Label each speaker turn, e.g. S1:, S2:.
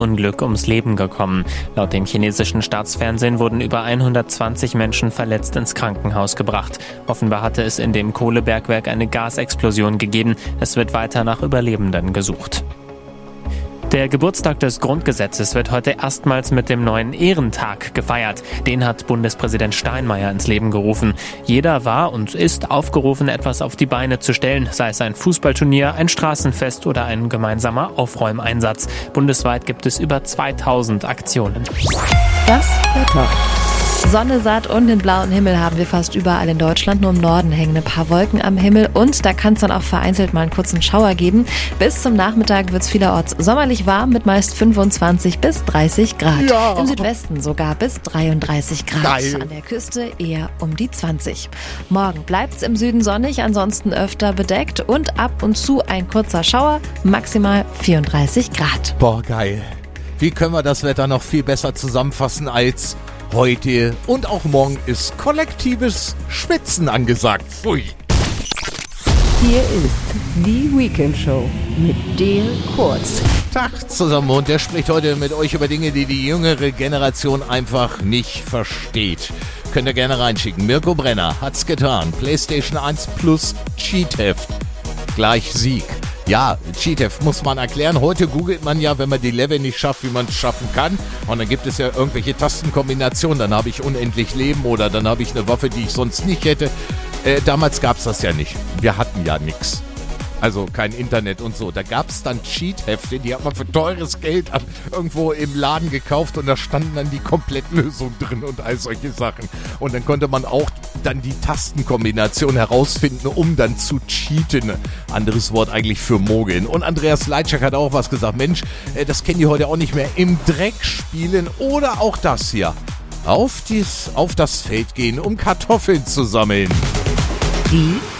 S1: Unglück ums Leben gekommen. Laut dem chinesischen Staatsfernsehen wurden über 120 Menschen verletzt ins Krankenhaus gebracht. Offenbar hatte es in dem Kohlebergwerk eine Gasexplosion gegeben. Es wird weiter nach Überlebenden gesucht. Der Geburtstag des Grundgesetzes wird heute erstmals mit dem neuen Ehrentag gefeiert. Den hat Bundespräsident Steinmeier ins Leben gerufen. Jeder war und ist aufgerufen, etwas auf die Beine zu stellen, sei es ein Fußballturnier, ein Straßenfest oder ein gemeinsamer Aufräumeinsatz. Bundesweit gibt es über 2000 Aktionen.
S2: Das Wetter. Sonne satt und den blauen Himmel haben wir fast überall in Deutschland. Nur im Norden hängen ein paar Wolken am Himmel und da kann es dann auch vereinzelt mal einen kurzen Schauer geben. Bis zum Nachmittag wird es vielerorts sommerlich warm mit meist 25 bis 30 Grad.
S3: Ja.
S2: Im Südwesten sogar bis 33 Grad.
S3: Geil.
S2: An der Küste eher um die 20. Morgen bleibt es im Süden sonnig, ansonsten öfter bedeckt und ab und zu ein kurzer Schauer, maximal 34 Grad.
S3: Boah, geil. Wie können wir das Wetter noch viel besser zusammenfassen als heute und auch morgen ist kollektives Schwitzen angesagt. Pfui.
S4: Hier ist die Weekend Show mit Dale Kurz.
S3: Tag zusammen und der spricht heute mit euch über Dinge, die die jüngere Generation einfach nicht versteht. Könnt ihr gerne reinschicken. Mirko Brenner hat's getan. PlayStation 1 Plus Cheat-Heft. Gleich Sieg. Ja, Cheat-Heft muss man erklären. Heute googelt man ja, wenn man die Level nicht schafft, wie man es schaffen kann. Und dann gibt es ja irgendwelche Tastenkombinationen. Dann habe ich unendlich Leben oder dann habe ich eine Waffe, die ich sonst nicht hätte. Damals gab es das ja nicht. Wir hatten ja nichts. Also kein Internet und so. Da gab es dann Cheat-Hefte, die hat man für teures Geld irgendwo im Laden gekauft und da standen dann die Komplettlösung drin und all solche Sachen. Und dann konnte man auch dann die Tastenkombination herausfinden, um dann zu cheaten. Anderes Wort eigentlich für mogeln. Und Andreas Leitschak hat auch was gesagt. Mensch, das kennen die heute auch nicht mehr. Im Dreck spielen oder auch das hier. Auf das Feld gehen, um Kartoffeln zu sammeln.
S4: Die